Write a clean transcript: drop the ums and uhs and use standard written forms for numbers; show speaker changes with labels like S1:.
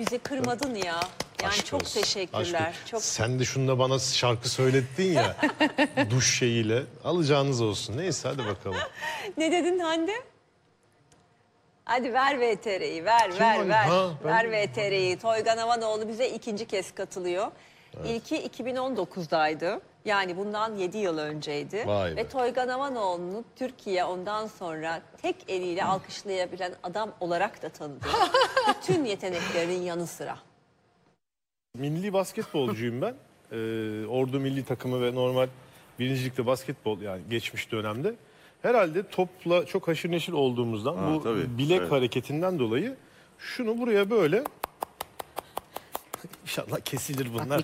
S1: Bizi kırmadın ya. Yani
S2: Aşk
S1: çok
S2: olsun,
S1: teşekkürler.
S2: aşk olsun.
S1: Çok
S2: Sen de şunda bana şarkı söylettin ya. Duş şeyiyle. Alacağınız olsun. Neyse hadi bakalım.
S1: Ne dedin Hande? Hadi ver VTR'yi, ver,
S2: Kim
S1: ver,
S2: var?
S1: ver.
S2: Ha, ben
S1: Ver VTR'yi. Toygan Havanoğlu bize ikinci kez katılıyor. İlki 2019'daydı. Yani bundan 7 yıl önceydi.
S2: Vay be.
S1: Ve Toygan Havanoğlu'nu Türkiye ondan sonra tek eliyle alkışlayabilen adam olarak da tanıdı. Bütün yeteneklerinin yanı sıra.
S2: Milli basketbolcuyum ben. Ordu milli takımı ve normal birincilikte basketbol, yani geçmiş dönemde. Herhalde topla çok haşır neşir olduğumuzdan, bu
S3: tabii,
S2: bilek
S3: evet.
S2: hareketinden dolayı şunu buraya böyle... İnşallah kesilir bunlar.